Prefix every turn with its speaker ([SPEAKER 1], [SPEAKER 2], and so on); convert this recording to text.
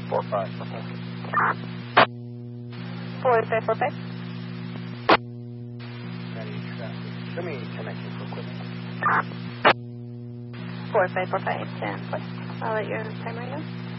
[SPEAKER 1] 4545.
[SPEAKER 2] Show me connection for equipment.
[SPEAKER 1] 4545, 10 plus. I'll let your timer know.